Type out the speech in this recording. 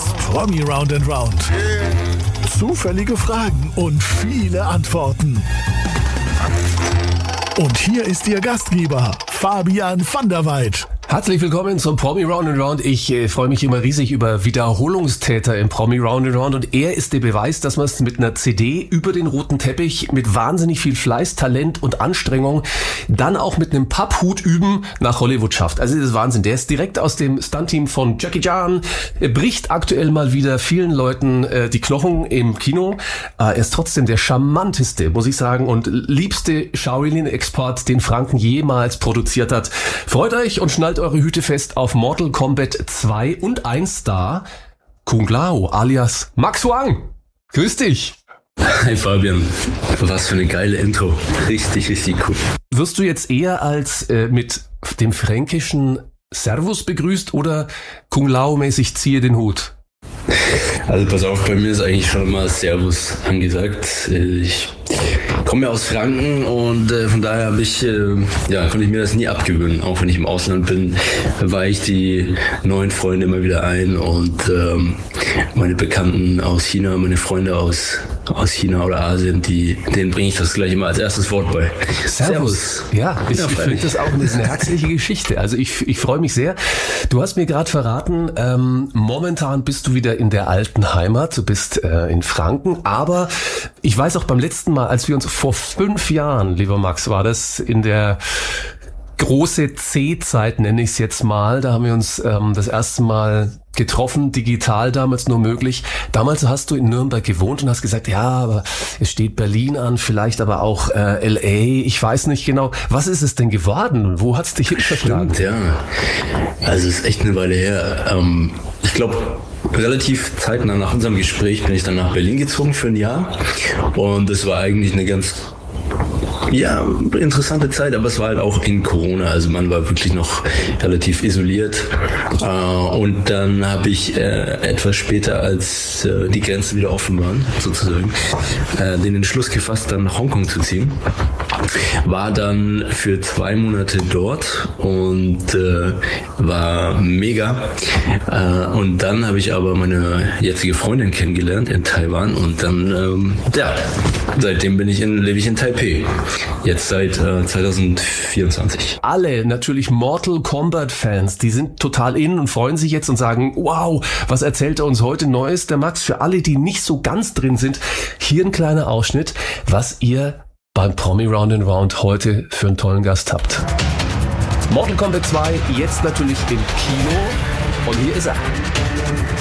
Das Promi Round and Round. Zufällige Fragen und viele Antworten. Und hier ist Ihr Gastgeber, Fabian van der Weid. Herzlich willkommen zum Promi Round and Round. Ich freue mich immer riesig über Wiederholungstäter im Promi Round and Round. Und er ist der Beweis, dass man es mit einer CD über den roten Teppich mit wahnsinnig viel Fleiß, Talent und Anstrengung dann auch mit einem Papphut üben nach Hollywood schafft. Also das ist Wahnsinn. Der ist direkt aus dem Stuntteam von Jackie Chan. Er bricht aktuell mal wieder vielen Leuten die Knochen im Kino. Er ist trotzdem der charmanteste, muss ich sagen, und liebste Shaolin-Export, den Franken jemals produziert hat. Freut euch und schnallt eure Hüte fest auf Mortal Kombat 2 und 1 Star Kung Lao alias Max Wang. Grüß dich. Hi Fabian, was für eine geile Intro. Richtig cool. Wirst du jetzt eher als mit dem fränkischen Servus begrüßt oder Kung Lao mäßig ziehe den Hut? Also pass auf, bei mir ist eigentlich schon immer Servus angesagt. Ich komme ja aus Franken und von daher konnte ich mir das nie abgewöhnen. Auch wenn ich im Ausland bin, weiche ich die neuen Freunde immer wieder ein und meine Bekannten aus China, meine Freunde aus China oder Asien, denen bringe ich das gleich immer als erstes Wort bei. Servus. Ja, ich finde das auch eine herzliche Geschichte. Also ich freue mich sehr. Du hast mir gerade verraten, momentan bist du wieder in der alten Heimat. Du bist in Franken. Aber ich weiß auch beim letzten Mal, als wir uns vor 5 Jahren, lieber Max, war das in der große C-Zeit, nenne ich es jetzt mal. Da haben wir uns das erste Mal getroffen, digital damals nur möglich. Damals hast du in Nürnberg gewohnt und hast gesagt, ja, aber es steht Berlin an, vielleicht aber auch LA, ich weiß nicht genau. Was ist es denn geworden? Wo hat's dich hinverschlagen? Stimmt, ja. Also es ist echt eine Weile her. Ich glaube, relativ zeitnah nach unserem Gespräch bin ich dann nach Berlin gezogen für ein Jahr und es war eigentlich eine ganz interessante Zeit, aber es war halt auch in Corona, also man war wirklich noch relativ isoliert und dann habe ich etwas später, als die Grenzen wieder offen waren, sozusagen, den Entschluss gefasst, dann nach Hongkong zu ziehen. War dann für 2 Monate dort und war mega. Und dann habe ich aber meine jetzige Freundin kennengelernt in Taiwan und dann, seitdem lebe ich in Taipei. Jetzt seit 2024. Alle natürlich Mortal Kombat Fans, die sind total in und freuen sich jetzt und sagen, wow, was erzählt er uns heute Neues? Der Max, für alle, die nicht so ganz drin sind, hier ein kleiner Ausschnitt, was ihr beim Promi Round and Round heute für einen tollen Gast habt. Mortal Kombat 2, jetzt natürlich im Kino und hier ist er.